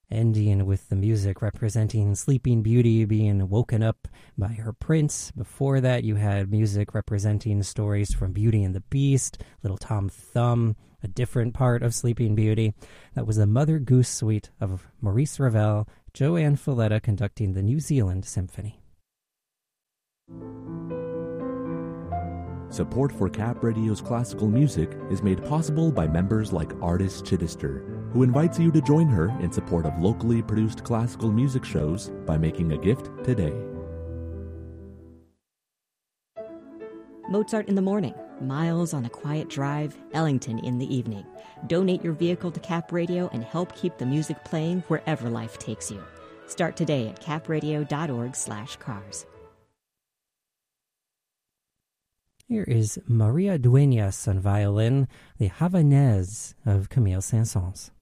ending with the music representing Sleeping Beauty being woken up by her prince. Before that, you had music representing stories from Beauty and the Beast, Little Tom Thumb, a different part of Sleeping Beauty. That was the Mother Goose Suite of Maurice Ravel, Joanne Falletta conducting the New Zealand Symphony. Support for Cap Radio's classical music is made possible by members like Artis Chittister, who invites you to join her in support of locally produced classical music shows by making a gift today. Mozart in the morning, Miles on a quiet drive, Ellington in the evening. Donate your vehicle to Cap Radio and help keep the music playing wherever life takes you. Start today at capradio.org/cars. Here is Maria Dueñas on violin, the Havanaise of Camille Saint-Saëns.